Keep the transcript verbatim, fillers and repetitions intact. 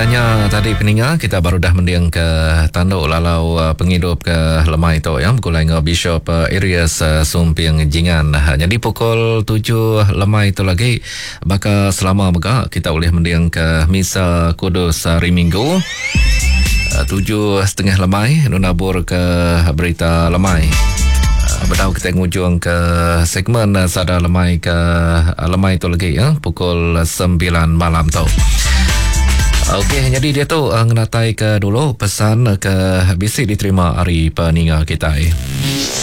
hanya tadi peninga kita baru dah mendiang ke tanduk lalau uh, penghidup ke lemai tu yang pukul dengan Bishop uh, Arias uh, Sumpiang Jingan. Uh, jadi pukul tujuh lemai tu lagi bakal selama mega kita boleh mendiang ke Misa Kudus hari Minggu. Uh, tujuh setengah lemai nunabur ke berita lemai. Bedau kita ngujung ke segmen uh, sada lemai ke uh, lemai tu lagi ya pukul sembilan malam tu. Okey, jadi dia tu uh, ngenatai ke dulu pesan ke bisi diterima hari peninga kita. Eh.